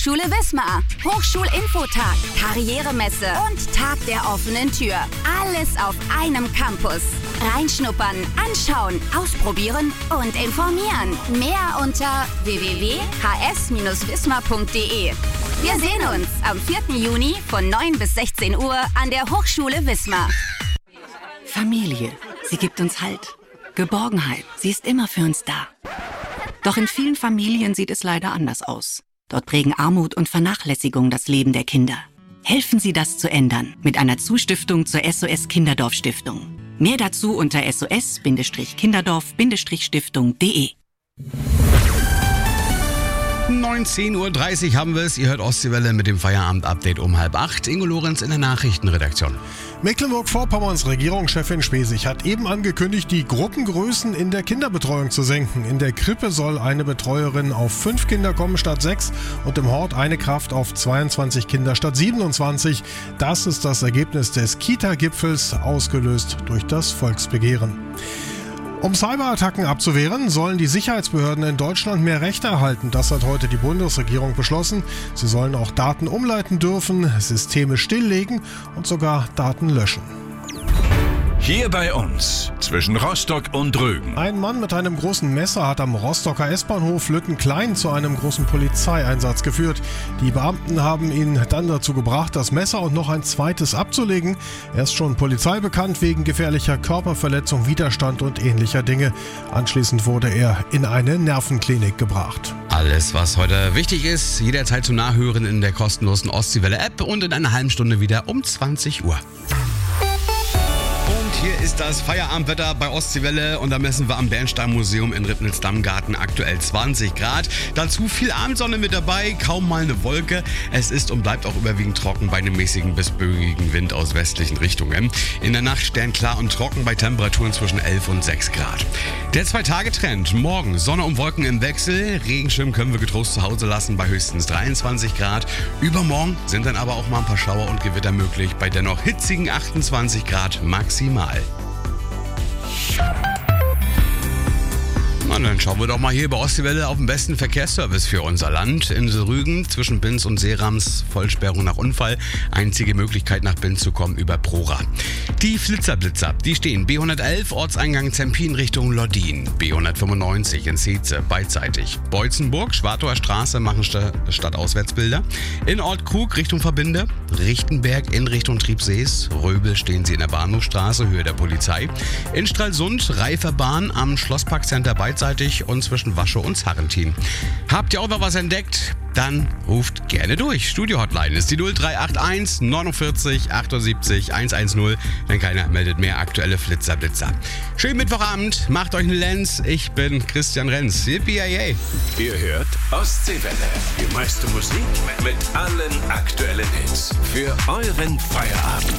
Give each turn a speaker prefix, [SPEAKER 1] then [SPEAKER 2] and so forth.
[SPEAKER 1] Schule Wismar, Hochschulinfotag, Karrieremesse und Tag der offenen Tür. Alles auf einem Campus. Reinschnuppern, anschauen, ausprobieren und informieren. Mehr unter www.hs-wismar.de. Wir sehen uns am 4. Juni von 9 bis 16 Uhr an der Hochschule Wismar.
[SPEAKER 2] Familie, sie gibt uns Halt. Geborgenheit, sie ist immer für uns da. Doch in vielen Familien sieht es leider anders aus. Dort prägen Armut und Vernachlässigung das Leben der Kinder. Helfen Sie, das zu ändern mit einer Zustiftung zur SOS Kinderdorf Stiftung. Mehr dazu unter sos-kinderdorf-stiftung.de.
[SPEAKER 3] 19.30 Uhr haben wir es. Ihr hört Ostseewelle mit dem Feierabend-Update um 7:30. Ingo Lorenz in der Nachrichtenredaktion.
[SPEAKER 4] Mecklenburg-Vorpommerns Regierungschefin Spesig hat eben angekündigt, die Gruppengrößen in der Kinderbetreuung zu senken. In der Krippe soll eine Betreuerin auf 5 Kinder kommen statt 6 und im Hort eine Kraft auf 22 Kinder statt 27. Das ist das Ergebnis des Kita-Gipfels, ausgelöst durch das Volksbegehren. Um Cyberattacken abzuwehren, sollen die Sicherheitsbehörden in Deutschland mehr Rechte erhalten. Das hat heute die Bundesregierung beschlossen. Sie sollen auch Daten umleiten dürfen, Systeme stilllegen und sogar Daten löschen.
[SPEAKER 5] Hier bei uns, zwischen Rostock und Rügen.
[SPEAKER 4] Ein Mann mit einem großen Messer hat am Rostocker S-Bahnhof Lüttenklein zu einem großen Polizeieinsatz geführt. Die Beamten haben ihn dann dazu gebracht, das Messer und noch ein zweites abzulegen. Er ist schon Polizei bekannt wegen gefährlicher Körperverletzung, Widerstand und ähnlicher Dinge. Anschließend wurde er in eine Nervenklinik gebracht.
[SPEAKER 3] Alles, was heute wichtig ist, jederzeit zum Nachhören in der kostenlosen Ostseewelle-App und in einer halben Stunde wieder um 20 Uhr. Hier ist das Feierabendwetter bei Ostseewelle und da messen wir am Bernstein-Museum in Rippnitz-Dammgarten aktuell 20 Grad. Dazu viel Abendsonne mit dabei, kaum mal eine Wolke. Es ist und bleibt auch überwiegend trocken bei einem mäßigen bis böigen Wind aus westlichen Richtungen. In der Nacht sternklar und trocken bei Temperaturen zwischen 11 und 6 Grad. Der 2-Tage-Trend. Morgen Sonne und Wolken im Wechsel. Regenschirm können wir getrost zu Hause lassen bei höchstens 23 Grad. Übermorgen sind dann aber auch mal ein paar Schauer und Gewitter möglich bei dennoch hitzigen 28 Grad maximal. Und dann schauen wir doch mal hier bei Ostseewelle auf den besten Verkehrsservice für unser Land. In Rügen zwischen Binz und Seerams Vollsperrung nach Unfall. Einzige Möglichkeit nach Binz zu kommen über Prora. Die Flitzer, die stehen B111 Ortseingang Zempin Richtung Loddin. B195 in Seetze beidseitig. Beutzenburg, Schwartower Straße machen Stadtauswärtsbilder. In Ortkrug Richtung Verbinde. Richtenberg in Richtung Triebsees. Röbel stehen sie in der Bahnhofstraße, Höhe der Polizei. In Stralsund Reiferbahn am Schlossparkcenter beidseitig und zwischen Waschow und Sarrentin. Habt ihr auch noch was entdeckt? Dann ruft gerne durch. Studio-Hotline ist die 0381 49 78 110, denn keiner meldet mehr aktuelle Flitzer. Schönen Mittwochabend, macht euch einen Lenz. Ich bin Christian Renz. Yippie-yay.
[SPEAKER 5] Ihr hört Ostseewelle. Die meiste Musik mit allen aktuellen Hits. Für euren Feierabend.